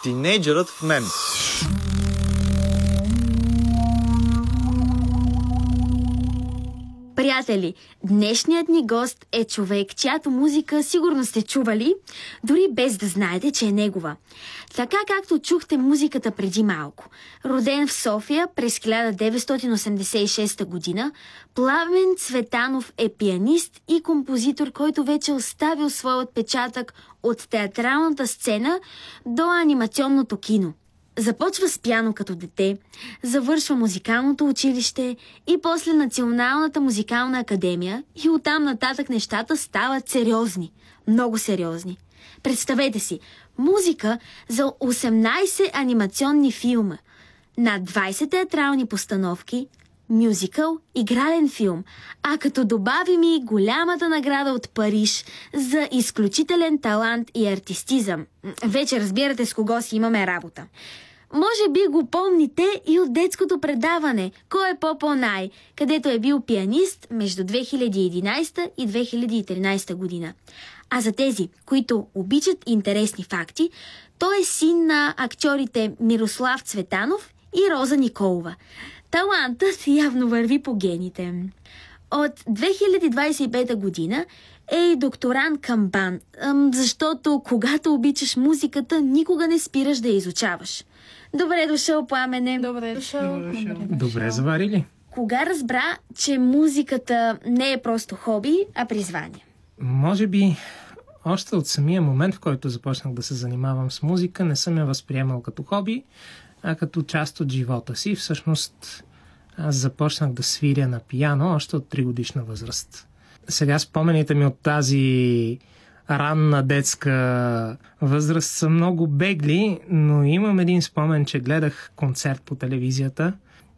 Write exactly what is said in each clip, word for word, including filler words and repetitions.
тинейджърът в мен. Приятели, днешният ни гост е човек, чиято музика сигурно сте чували, дори без да знаете, че е негова. Така както чухте музиката преди малко. Роден в София през хиляда деветстотин осемдесет и шеста година, Пламен Цветанов е пианист и композитор, който вече оставил своя отпечатък от театралната сцена до анимационното кино. Започва с пиано като дете, завършва музикалното училище и после Националната музикална академия и оттам нататък нещата стават сериозни, много сериозни. Представете си, музика за осемнайсет анимационни филма, над двайсет театрални постановки, мюзикъл, игрален филм, а като добавим и голямата награда от Париж за изключителен талант и артистизъм. Вече разбирате с кого си имаме работа. Може би го помните и от детското предаване «Кой е по-по-най?», където е бил пианист между две хиляди и единайсета и две хиляди и тринайсета година. А за тези, които обичат интересни факти, той е син на актьорите Мирослав Цветанов и Роза Николова. Талантът явно върви по гените. От две хиляди двайсет и пета година е и докторант към БАН, защото когато обичаш музиката, никога не спираш да я изучаваш. Добре дошъл, Пламене. Добре дошъл. Добре, дошъл. Добре заварили. Кога разбра, че музиката не е просто хоби, а призвание? Може би още от самия момент, в който започнах да се занимавам с музика, не съм я възприемал като хоби, а като част от живота си. Всъщност аз започнах да свиря на пиано още от тригодишна възраст. Сега спомените ми от тази ранна детска възраст са много бегли, но имам един спомен, че гледах концерт по телевизията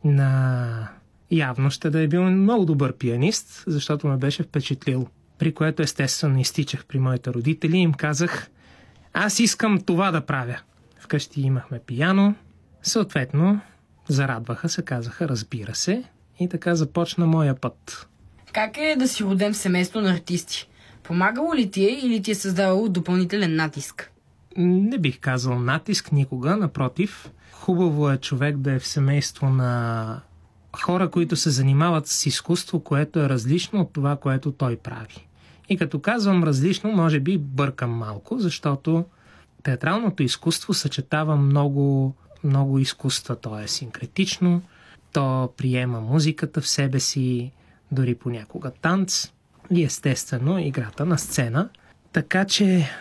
на явно ще да е бил много добър пианист, защото ме беше впечатлил. При което естествено изтичах при моите родители и им казах: аз искам това да правя. Вкъщи имахме пиано, съответно зарадваха се, казаха разбира се, и така започна моя път. Как е да си роден в семейство на артисти? Помагало ли ти е или ти е създавало допълнителен натиск? Не бих казал натиск никога, напротив. Хубаво е човек да е в семейство на хора, които се занимават с изкуство, което е различно от това, което той прави. И като казвам различно, може би бъркам малко, защото театралното изкуство съчетава много, много изкуства. То е синкретично, то приема музиката в себе си, дори понякога танц и естествено играта на сцена. Така че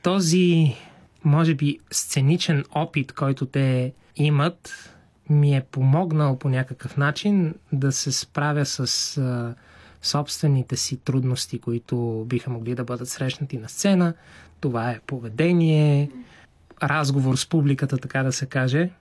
този, може би, сценичен опит, който те имат, ми е помогнал по някакъв начин да се справя с а, собствените си трудности, които биха могли да бъдат срещнати на сцена. Това е поведение, разговор с публиката, така да се каже.